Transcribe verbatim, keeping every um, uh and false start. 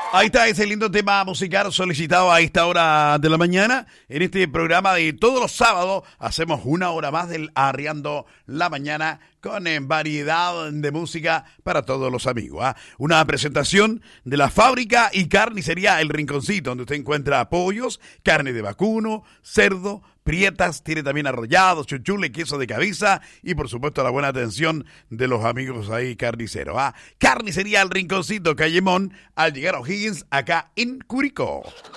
Ahí está ese lindo tema musical solicitado a esta hora de la mañana. En este programa de todos los sábados hacemos una hora más del Arriando la Mañana con eh, variedad de música para todos los amigos. ¿eh? Una presentación de la fábrica y carnicería El Rinconcito, donde usted encuentra pollos, carne de vacuno, cerdo, prietas, tiene también arrollados, chuchule, queso de cabeza y por supuesto la buena atención de los amigos ahí carniceros. ¿ah? Carnicería El Rinconcito, Callemón, al llegar a O'Higgins, acá en Curicó.